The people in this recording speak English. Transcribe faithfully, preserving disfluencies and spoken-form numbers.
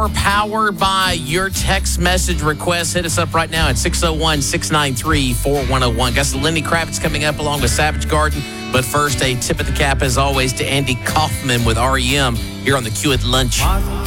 hour powered by your text message request. Hit us up right now at six oh one, six nine three, four one oh one. Got some Lenny Kravitz coming up along with Savage Garden. But first, a tip of the cap, as always, to Andy Kaufman with R E M here on the Q at Lunch.